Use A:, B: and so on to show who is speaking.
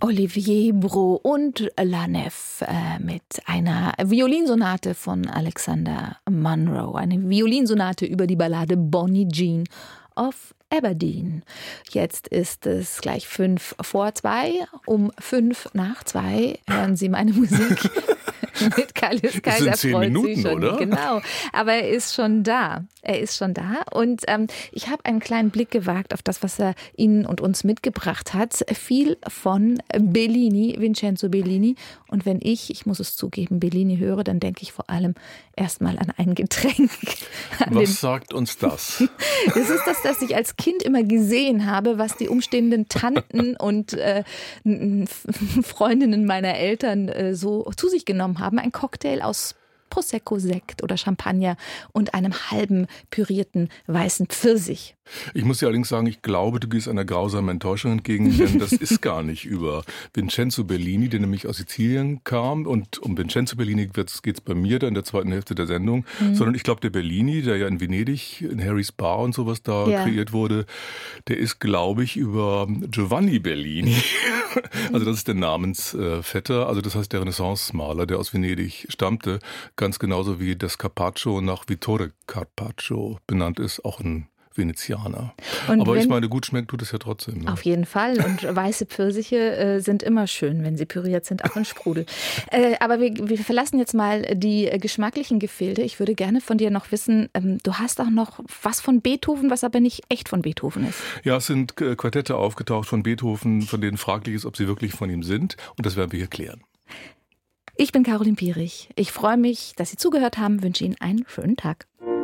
A: Olivier Brault und La Nef mit einer Violinsonate von Alexander Monroe. Eine Violinsonate über die Ballade Bonnie Jean of Aberdeen. Jetzt ist es gleich 2:05. Um 2:05 hören Sie meine Musik. Mit Kaius Kaiser
B: das sind 10 Minuten,
A: schon,
B: oder?
A: Genau, aber er ist schon da. Und ich habe einen kleinen Blick gewagt auf das, was er Ihnen und uns mitgebracht hat. Viel von Bellini, Vincenzo Bellini. Und wenn ich muss es zugeben, Bellini höre, dann denke ich vor allem erstmal an ein Getränk.
B: Was sagt uns das?
A: Das ist das ich als Kind immer gesehen habe, was die umstehenden Tanten und Freundinnen meiner Eltern so zu sich genommen haben. Ein Cocktail aus Prosecco-Sekt oder Champagner und einem halben pürierten weißen Pfirsich.
B: Ich muss dir allerdings sagen, ich glaube, du gehst einer grausamen Enttäuschung entgegen, denn das ist gar nicht über Vincenzo Bellini, der nämlich aus Sizilien kam. Und um Vincenzo Bellini geht es bei mir da in der zweiten Hälfte der Sendung. Sondern ich glaube, der Bellini, der ja in Venedig, in Harrys Bar und sowas da kreiert wurde, der ist, glaube ich, über Giovanni Bellini. Also das ist der Namensvetter, also das heißt der Renaissance-Maler, der aus Venedig stammte. Ganz genauso wie das Carpaccio nach Vittore Carpaccio benannt ist, auch ein Venezianer. Aber ich meine, gut schmeckt tut es ja trotzdem. Ne?
A: Auf jeden Fall. Und weiße Pfirsiche sind immer schön, wenn sie püriert sind, auch in Sprudel. Aber wir verlassen jetzt mal die geschmacklichen Gefilde. Ich würde gerne von dir noch wissen, du hast auch noch was von Beethoven, was aber nicht echt von Beethoven ist.
B: Ja, es sind Quartette aufgetaucht von Beethoven, von denen fraglich ist, ob sie wirklich von ihm sind. Und das werden wir hier klären.
A: Ich bin Caroline Pierich. Ich freue mich, dass Sie zugehört haben, wünsche Ihnen einen schönen Tag.